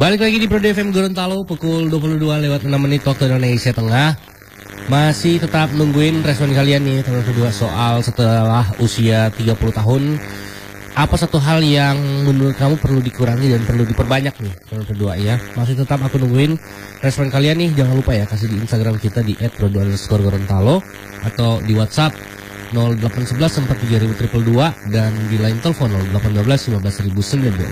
Balik lagi di Prodi FM Gorontalo pukul 22:06 waktu Indonesia Tengah. Masih tetap nungguin respon kalian nih teman kedua soal setelah usia 30 tahun. Apa satu hal yang menurut kamu perlu dikurangi dan perlu diperbanyak nih teman kedua ya. Masih tetap aku nungguin respon kalian nih. Jangan lupa ya kasih di Instagram kita di @prodi_gorontalo atau di WhatsApp 0811 43000 dan di line telepon 0812 15019.